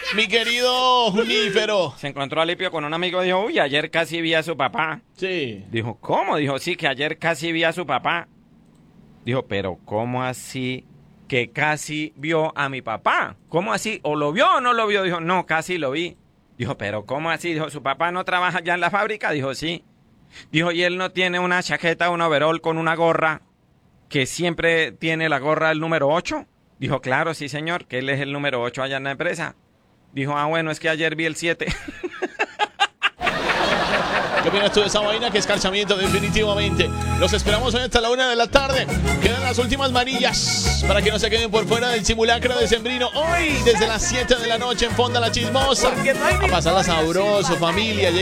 Mi querido Junífero. Se encontró Alipio con un amigo y dijo, uy, ayer casi vi a su papá. Sí. Dijo, ¿cómo? Dijo, sí, que ayer casi vi a su papá. Dijo, pero ¿cómo así que casi vio a mi papá? ¿Cómo así? ¿O lo vio o no lo vio? Dijo, no, casi lo vi. Dijo, pero ¿cómo así? Dijo, ¿su papá no trabaja ya en la fábrica? Dijo, sí. Dijo, ¿y él no tiene una chaqueta, un overol con una gorra que siempre tiene la gorra del número 8? Dijo, claro, sí, señor, que él es el número 8 allá en la empresa. Dijo, bueno, es que ayer vi el 7. ¿Qué opinas tú de esa vaina? Que escarchamiento, definitivamente. Los esperamos hoy hasta la 1 de la tarde. Quedan las últimas manillas para que no se queden por fuera del simulacro decembrino. Hoy, desde las 7 de la noche en Fonda la Chismosa. A pasarla sabroso, familia.